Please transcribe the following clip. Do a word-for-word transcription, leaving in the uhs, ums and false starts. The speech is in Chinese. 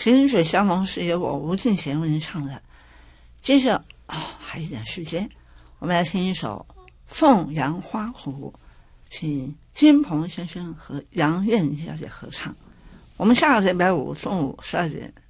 萍水相逢是由我吴敬贤为您唱的。接着哦，还有一点时间，我们来听一首《凤阳花湖》，请金鹏先生和杨燕小姐合唱。我们下个礼拜五中午十二点